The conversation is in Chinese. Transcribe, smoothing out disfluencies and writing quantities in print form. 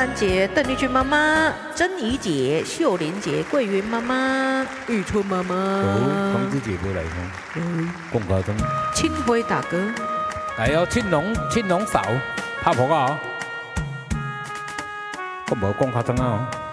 兰姐、邓丽君妈妈、珍怡姐、秀莲姐、桂云妈妈、玉春妈妈、 黄子姐不来吗？讲高中。 清辉大哥， 来哦，青龙嫂，拍婆啊！我无讲较长啊。